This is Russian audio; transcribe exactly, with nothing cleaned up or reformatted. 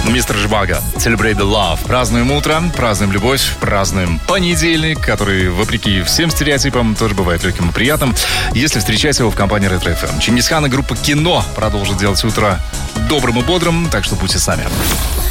мистер Живаго, Celebrate the Love. Празднуем утро, празднуем любовь, празднуем понедельник, который, вопреки всем стереотипам, тоже бывает легким и приятным, если встречать его в компании Ретро эф эм. Чингисхан и группа «Кино» продолжат делать утро добрым и бодрым, так что будьте с нами.